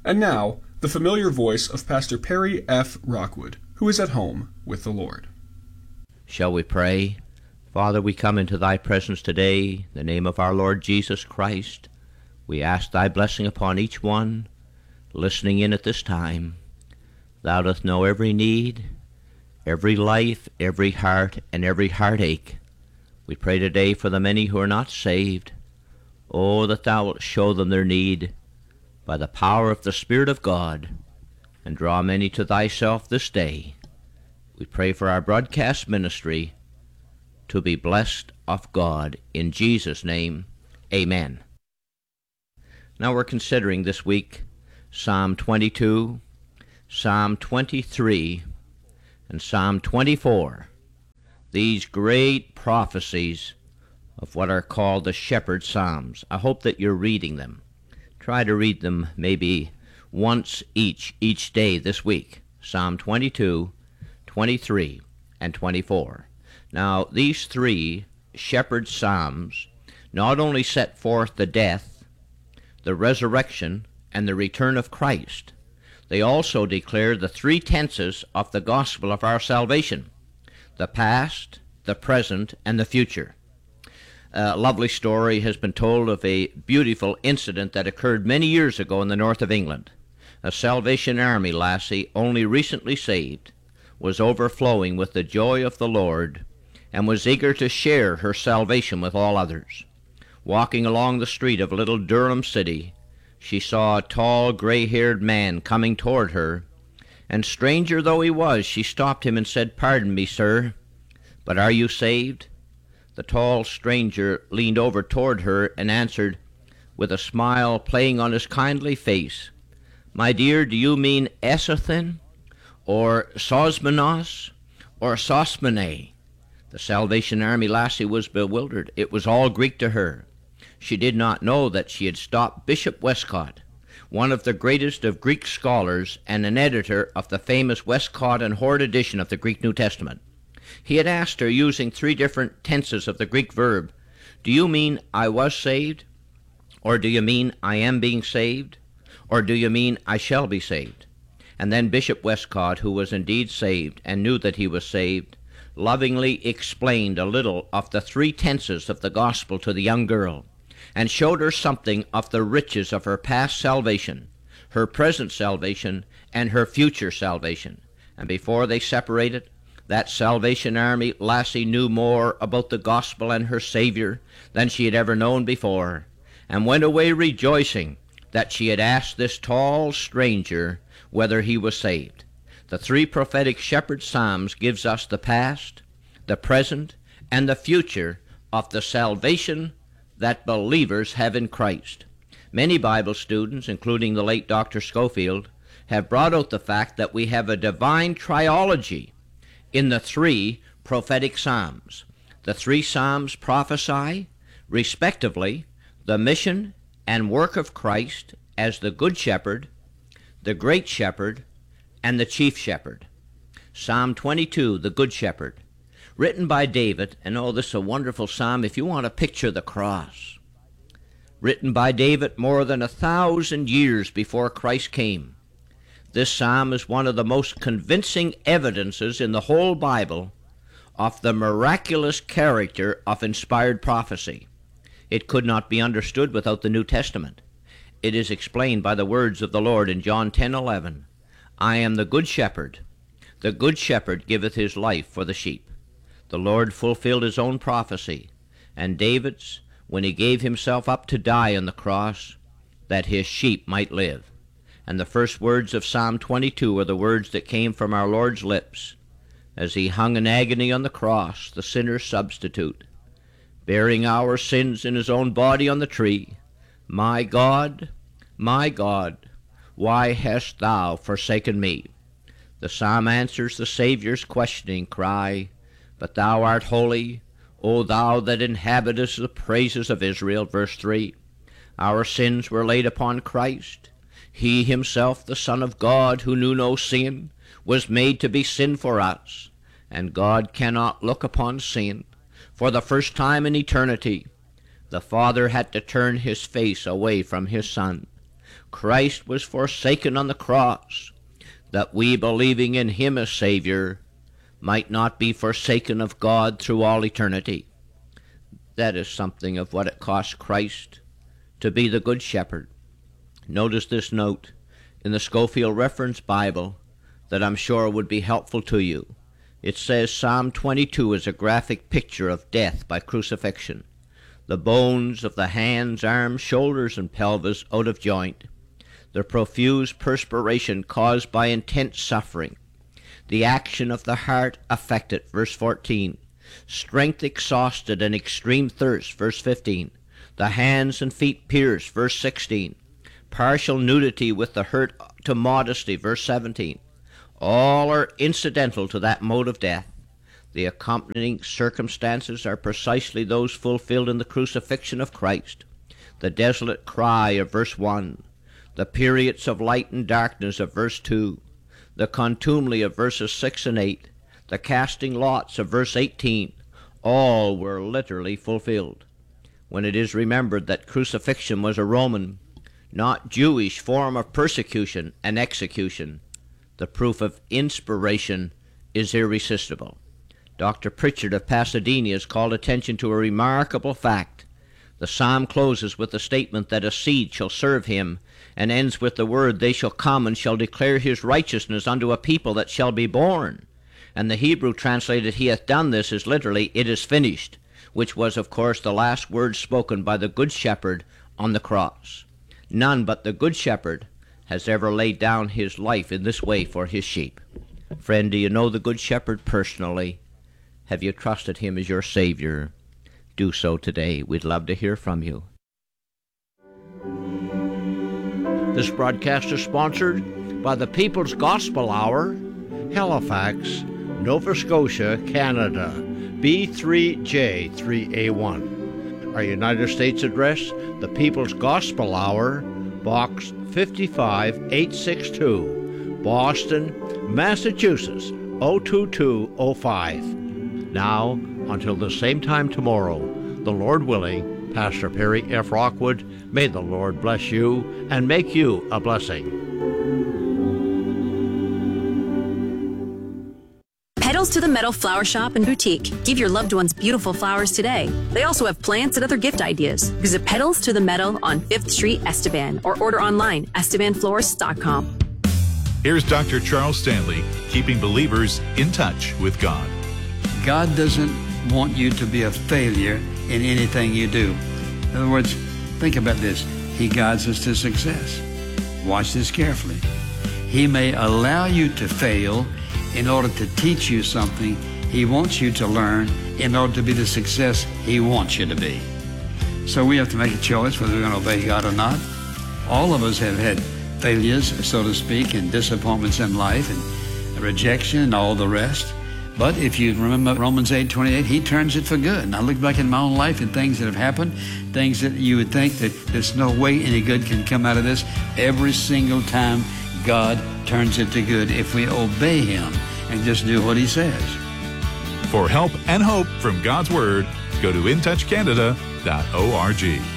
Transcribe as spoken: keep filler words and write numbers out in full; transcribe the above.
And now, the familiar voice of Pastor Perry F. Rockwood, who is at home with the Lord. Shall we pray? Father, we come into thy presence today, in the name of our Lord Jesus Christ. We ask thy blessing upon each one listening in at this time. Thou dost know every need, every life, every heart, and every heartache. We pray today for the many who are not saved. Oh, that thou wilt show them their need by the power of the Spirit of God, and draw many to thyself this day. We pray for our broadcast ministry to be blessed of God. In Jesus' name, amen. Now we're considering this week Psalm twenty-two, Psalm twenty-three, and Psalm twenty-four, these great prophecies of what are called the Shepherd Psalms. I hope that you're reading them. Try to read them maybe once each, each day this week. Psalm twenty-two, twenty-three, and twenty-four. Now, these three Shepherd Psalms not only set forth the death, the resurrection, and the return of Christ, they also declare the three tenses of the gospel of our salvation: the past, the present, and the future. A lovely story has been told of a beautiful incident that occurred many years ago in the north of England. A Salvation Army lassie, only recently saved, was overflowing with the joy of the Lord and was eager to share her salvation with all others. Walking along the street of little Durham City, she saw a tall, gray-haired man coming toward her, and stranger though he was, she stopped him and said, "Pardon me, sir, but are you saved?" The tall stranger leaned over toward her and answered, with a smile playing on his kindly face, "My dear, do you mean Esothin, or Sosmenos, or Sosmene?" The Salvation Army lassie was bewildered. It was all Greek to her. She did not know that she had stopped Bishop Westcott, one of the greatest of Greek scholars and an editor of the famous Westcott and Hort edition of the Greek New Testament. He had asked her, using three different tenses of the Greek verb, "Do you mean I was saved? Or do you mean I am being saved? Or do you mean I shall be saved?" And then Bishop Westcott, who was indeed saved and knew that he was saved, lovingly explained a little of the three tenses of the gospel to the young girl, and showed her something of the riches of her past salvation, her present salvation, and her future salvation. And before they separated, that Salvation Army lassie knew more about the gospel and her Savior than she had ever known before, and went away rejoicing that she had asked this tall stranger whether he was saved. The three prophetic shepherd psalms gives us the past, the present, and the future of the salvation that believers have in Christ. Many Bible students, including the late Doctor Schofield, have brought out the fact that we have a divine triology in the three prophetic psalms. The three psalms prophesy, respectively, the mission and work of Christ as the Good Shepherd, the Great Shepherd, and the Chief Shepherd. Psalm twenty-two, the Good Shepherd, written by David, and oh, this is a wonderful psalm if you want to picture the cross. Written by David more than a thousand years before Christ came. This psalm is one of the most convincing evidences in the whole Bible of the miraculous character of inspired prophecy. It could not be understood without the New Testament. It is explained by the words of the Lord in John ten eleven. "I am the good shepherd. The good shepherd giveth his life for the sheep." The Lord fulfilled his own prophecy, and David's, when he gave himself up to die on the cross, that his sheep might live. And the first words of Psalm twenty-two are the words that came from our Lord's lips as he hung in agony on the cross, the sinner's substitute, bearing our sins in his own body on the tree. "My God, my God, why hast thou forsaken me?" The psalm answers the Savior's questioning cry, "But thou art holy, O thou that inhabitest the praises of Israel." Verse three. Our sins were laid upon Christ. He himself, the Son of God, who knew no sin, was made to be sin for us. And God cannot look upon sin. For the first time in eternity, the Father had to turn his face away from his Son. Christ was forsaken on the cross, that we, believing in him as Savior, might not be forsaken of God through all eternity. That is something of what it cost Christ to be the Good Shepherd. Notice this note in the Scofield Reference Bible that I'm sure would be helpful to you. It says Psalm twenty-two is a graphic picture of death by crucifixion. The bones of the hands, arms, shoulders, and pelvis out of joint. The profuse perspiration caused by intense suffering. The action of the heart affected, verse fourteen. Strength exhausted and extreme thirst, verse fifteen. The hands and feet pierced, verse sixteen. Partial nudity with the hurt to modesty, verse seventeen. All are incidental to that mode of death. The accompanying circumstances are precisely those fulfilled in the crucifixion of Christ. The desolate cry of verse one, the periods of light and darkness of verse two, the contumely of verses six and eight, the casting lots of verse eighteen, all were literally fulfilled. When it is remembered that crucifixion was a Roman, not Jewish form of persecution and execution, the proof of inspiration is irresistible. Doctor Pritchard of Pasadena has called attention to a remarkable fact. The psalm closes with the statement that a seed shall serve him, and ends with the word, they shall come and shall declare his righteousness unto a people that shall be born. And the Hebrew translated, he hath done this, is literally, it is finished, which was, of course, the last word spoken by the Good Shepherd on the cross. None but the Good Shepherd has ever laid down his life in this way for his sheep. Friend, do you know the Good Shepherd personally? Have you trusted him as your Savior? Do so today. We'd love to hear from you. This broadcast is sponsored by the People's Gospel Hour, Halifax, Nova Scotia, Canada, B three J three A one. Our United States address, the People's Gospel Hour, Box fifty-five eight sixty-two, Boston, Massachusetts, zero two two zero five. Now, until the same time tomorrow, the Lord willing, Pastor Perry F. Rockwood, may the Lord bless you and make you a blessing. Petals to the Meadow Flower Shop and Boutique. Give your loved ones beautiful flowers today. They also have plants and other gift ideas. Visit Petals to the Meadow on fifth Street, Estevan, or order online, estevan florist dot com. Here's Doctor Charles Stanley, keeping believers in touch with God. God doesn't want you to be a failure in anything you do. In other words, think about this. He guides us to success. Watch this carefully. He may allow you to fail in order to teach you something He wants you to learn in order to be the success He wants you to be. So we have to make a choice whether we're going to obey God or not. All of us have had failures, so to speak, and disappointments in life and rejection and all the rest. But if you remember Romans eight twenty-eight, He turns it for good. And I look back in my own life and things that have happened, things that you would think that there's no way any good can come out of this. Every single time, God turns it to good if we obey Him and just do what He says. For help and hope from God's Word, go to in touch canada dot org.